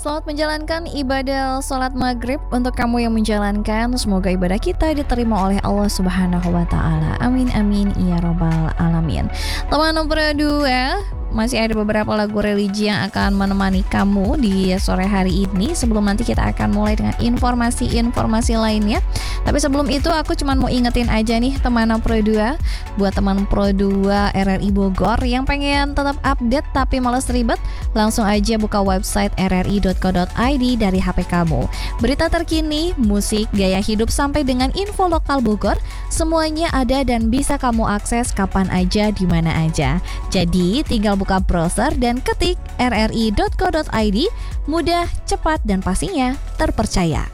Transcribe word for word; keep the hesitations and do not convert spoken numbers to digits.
Selamat menjalankan ibadah sholat maghrib untuk kamu yang menjalankan. Semoga ibadah kita diterima oleh Allah Subhanahu wa Ta'ala. Amin amin ya robbal alamin. Teman nomor dua, masih ada beberapa lagu religi yang akan menemani kamu di sore hari ini. Sebelum nanti kita akan mulai dengan informasi-informasi lainnya. Tapi sebelum itu aku cuma mau ingetin aja nih teman Pro dua, buat teman Pro dua R R I Bogor yang pengen tetap update tapi males ribet, langsung aja buka website r r i dot co dot i d dari H P kamu. Berita terkini, musik, gaya hidup sampai dengan info lokal Bogor, semuanya ada dan bisa kamu akses kapan aja di mana aja. Jadi tinggal buka browser dan ketik r r i dot co dot i d, mudah, cepat dan pastinya terpercaya.